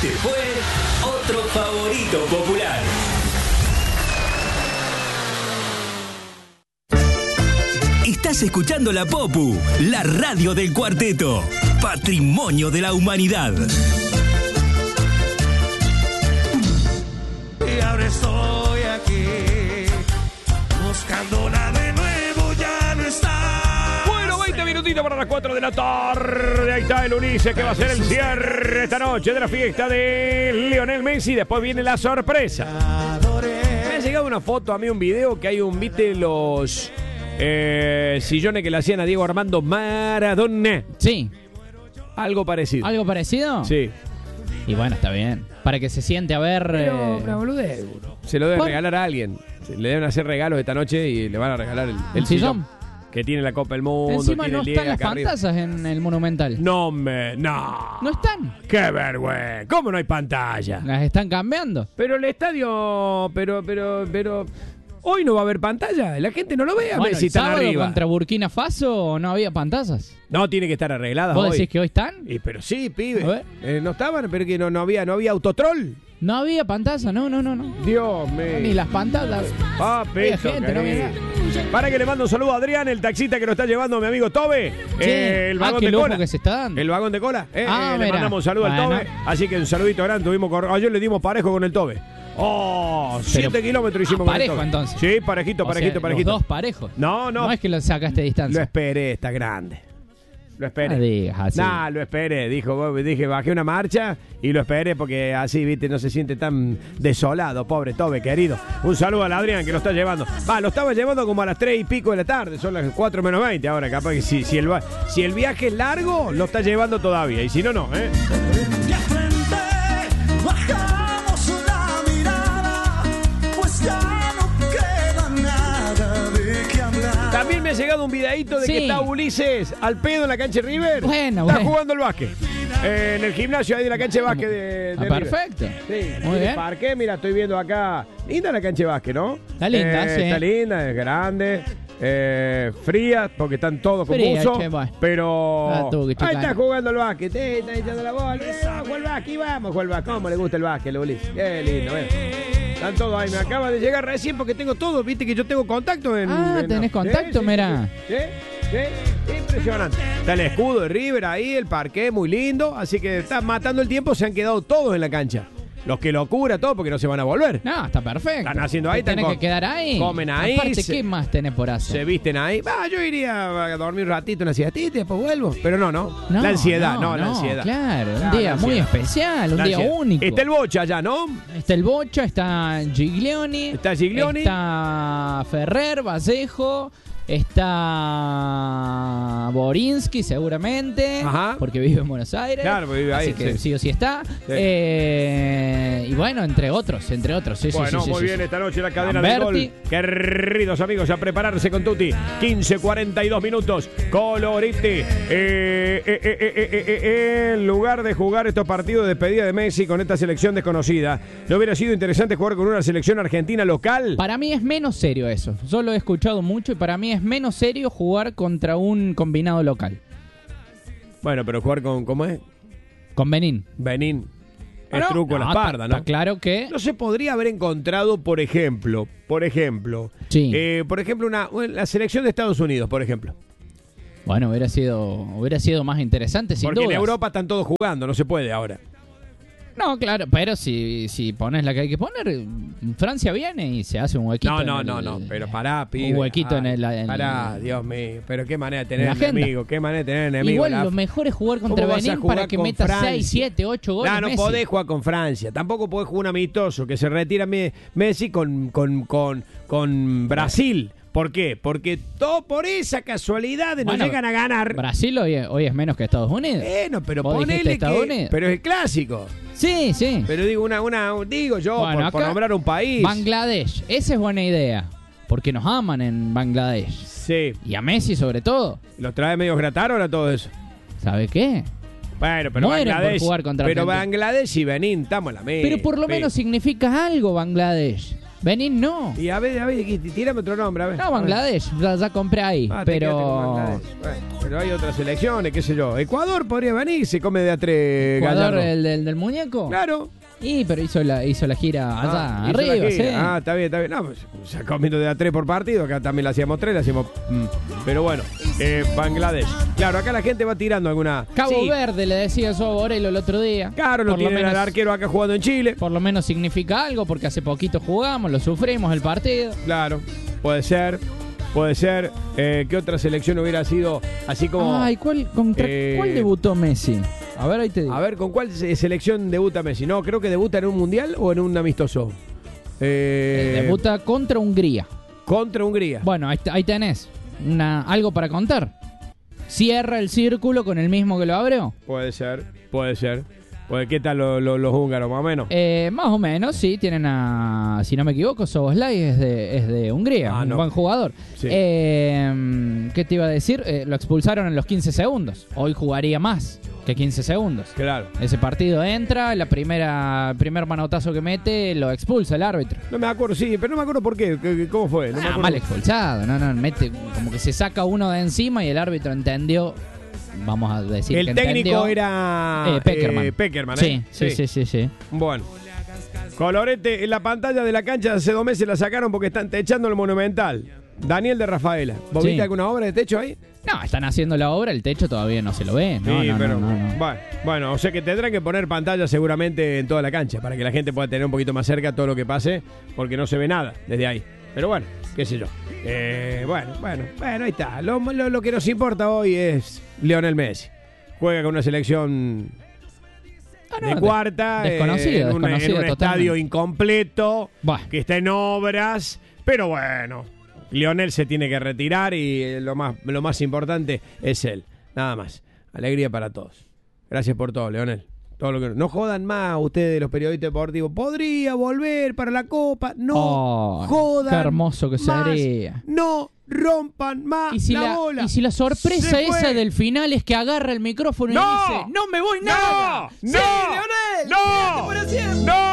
Este fue otro favorito popular. Estás escuchando La Popu, la radio del cuarteto, patrimonio de la humanidad. Y ahora estoy aquí, buscándola de nuevo, ya no está. Bueno, 20 minutitos para las 4 de la tarde. Ahí está el Ulises, que va a ser el cierre esta noche de la fiesta de Lionel Messi. Después viene la sorpresa. Me ha llegado una foto a mí, un video, que hay ¿viste los sillones que le hacían a Diego Armando Maradona? Sí. Algo parecido. ¿Algo parecido? Sí. Y bueno, está bien. Para que se siente a ver... Pero, una boludez. Se lo deben regalar a alguien. Le deben hacer regalos esta noche y le van a regalar el sillón. Que tiene la Copa del Mundo. Encima tiene no están las pantallas en el Monumental. No. ¿No están? ¡Qué vergüenza! ¿Cómo no hay pantalla? Las están cambiando. Pero el estadio... Pero... Hoy no va a haber pantalla. La gente no lo ve a Bueno, Messi el tan sábado arriba. contra Burkina Faso no había pantallas. No, tiene que estar arreglada ¿Vos hoy. decís que hoy están? Pero sí, A pibe. ver. No estaban, pero que no había autotrol. No había pantalla, no. Dios mío. Ni las pantallas. Papito, gente, no había nada. Para que le mando un saludo a Adrián, el taxista que nos está llevando mi amigo Tobe. Sí. El vagón qué de lujo cola. que se está dando. El vagón de cola. Le mirá. mandamos un saludo al Bueno. Tobe. Así que un saludito grande. Ayer le dimos parejo con el Tobe. 7 kilómetros hicimos con el parejo Tobe. entonces. Sí, parejito. Los dos parejos. No. No es que lo sacaste de distancia. Lo esperé, está grande. Lo esperé. No digas así. Lo esperé. Dije, bajé una marcha y lo esperé porque así, viste, no se siente tan desolado, pobre Tobe, querido. Un saludo al Adrián que lo está llevando. Lo estaba llevando como a las 3 y pico de la tarde, son las 4 menos 20 ahora, capaz que si el viaje es largo, lo está llevando todavía, y si no, no, ¿eh? De frente, bajamos la mirada, pues ya no queda nada de qué hablar. También me ha llegado un videíto de que está Ulises al pedo en la cancha de River. Bueno. Está jugando el básquet. En el gimnasio ahí de la cancha de básquet de River. Perfecto. Sí, Muy bien. Parque, mira, estoy viendo acá. Linda la cancha de básquet, ¿no? Está linda, sí. Está linda, es grande. Fría, porque están todos con Fría, buzo. che, bueno. Pero tuvo que ahí chocar. está jugando el básquet. Está echando la bola. Juega el básquet, vamos, juega el básquet. ¿Cómo le gusta el básquet, Ulises? Qué lindo, Están todos ahí. Me acaba de llegar recién porque tengo todo. Viste que yo tengo contacto en. ¿tenés contacto? Mirá. Sí. Impresionante. Está el escudo de River ahí, el parqué muy lindo. Así que está matando el tiempo. Se han quedado todos en la cancha. Los que lo cura todo porque no se van a volver. No, está perfecto. Están haciendo ahí. Tenés que quedar ahí. Comen ahí. Aparte, ¿qué más tenés por hacer? Se visten ahí. Yo iría a dormir un ratito, una siestita y después vuelvo. Pero no. La ansiedad, la ansiedad. Claro, un día muy especial, un día único. Está el Bocha allá, ¿no? Está el Bocha, está Giglioni. Está Ferrer, Vallejo. Está Borinsky seguramente. Ajá. Porque vive en Buenos Aires. Claro, porque vive ahí. Así que sí o sí está. Sí. Y bueno, entre otros. Sí, bueno, muy bien, esta noche la cadena de gol. Queridos amigos, a prepararse con Tuti. 15:42 minutos. Coloriti. En lugar de jugar estos partidos de despedida de Messi con esta selección desconocida, ¿no hubiera sido interesante jugar con una selección argentina local? Para mí es menos serio eso. Yo lo he escuchado mucho y para mí es menos serio jugar contra un combinado local. Bueno, pero jugar con, ¿cómo es? Con Benín. Benín. Es truco en la espalda, ¿no? Está claro que... No se podría haber encontrado, por ejemplo, sí. La selección de Estados Unidos, por ejemplo. Bueno, hubiera sido más interesante, sin Porque dudas. en Europa están todos jugando, no se puede ahora. No, claro, pero si pones la que hay que poner, Francia viene y se hace un huequito. No, pero pará, pibe. Un huequito pará, Dios mío, pero qué manera de tener en la enemigo, Igual lo mejor es jugar contra Benín para que meta 6, 7, 8 goles. No Messi. podés jugar con Francia, tampoco podés jugar un amistoso que se retira Messi con Brasil. ¿Por qué? Porque todo por esa casualidad no llegan a ganar. Brasil hoy es menos que Estados Unidos. Pero ¿Vos ponele dijiste Estados Unidos? Pero es el clásico. Sí. Pero digo digo yo, Bueno, por nombrar un país. Bangladesh, esa es buena idea. Porque nos aman en Bangladesh. Sí. Y a Messi sobre todo. ¿Los trae medio grataron a todo eso? ¿Sabe qué? Bueno, pero Mueren Bangladesh. por jugar contra pero Argentina. Bangladesh y Benín, estamos en la misma. Pero por lo menos significa algo Bangladesh. Benín no. Y a ver, tírame otro nombre, a ver. No, Bangladesh, ya compré ahí, Te quedaste con pero... Bangladesh. Bueno, pero hay otras selecciones, qué sé yo. Ecuador podría venir, se come de a 3 ¿Ecuador, Gallardo. el del muñeco? Claro. Y, pero hizo la gira allá, hizo la arriba, gira. sí. Está bien. No, pues se comiendo de a 3 por partido, acá también la hacíamos 3, la hacíamos... Pero bueno, Bangladesh. Claro, acá la gente va tirando alguna... Cabo Sí, Verde, le decía eso a Borello el otro día. claro, lo Por lo tiene el menos- arquero acá jugando en Chile. Por lo menos significa algo, porque hace poquito jugamos, lo sufrimos el partido. Claro, puede ser. ¿Qué otra selección hubiera sido así como... Ay, ¿cuál debutó Messi? A ver, ahí te digo. A ver, ¿con cuál selección debuta Messi? No, creo que debuta en un mundial o en un amistoso. Debuta contra Hungría. Contra Hungría. Bueno, ahí tenés algo para contar. Cierra el círculo con el mismo que lo abrió. Puede ser. Pues, ¿qué tal los húngaros, más o menos? Más o menos, sí, tienen si no me equivoco, Soboslai es de Hungría, un buen jugador. Sí. ¿Qué te iba a decir? Lo expulsaron en los 15 segundos. Hoy jugaría más que 15 segundos. Claro. Ese partido entra, el primer manotazo que mete lo expulsa el árbitro. No me acuerdo, sí, pero no me acuerdo por qué. ¿Cómo fue? No me acuerdo. Mal expulsado, mete como que se saca uno de encima y el árbitro entendió. Vamos a decir El que técnico entendió. era Peckerman. Sí. Bueno. Colorete en la pantalla de la cancha de hace 2 meses la sacaron porque están techando el Monumental. Daniel de Rafaela. ¿Vos Sí. viste alguna obra de techo ahí? No, están haciendo la obra, el techo todavía no se lo ve. No. Bueno, o sea que tendrán que poner pantalla seguramente en toda la cancha para que la gente pueda tener un poquito más cerca todo lo que pase, porque no se ve nada desde ahí. Pero bueno, qué sé yo. Bueno, ahí está. Lo que nos importa hoy es Lionel Messi. Juega con una selección de cuarta, desconocido en un totalmente. estadio incompleto, Bueno. que está en obras, pero bueno, Lionel se tiene que retirar y lo más importante es él, nada más. Alegría para todos. Gracias por todo, Lionel. Todo lo que no jodan más ustedes, los periodistas deportivos. Podría volver para la Copa. No jodan. Qué hermoso que más. sería. No rompan más ¿Y si la bola. y si la sorpresa Se fue. esa del final es que agarra el micrófono y ¡No! dice: ¡No me voy nada! ¡No! ¡Sí, ¡No! Lionel! ¡No! ¡Quédate para siempre! ¡No!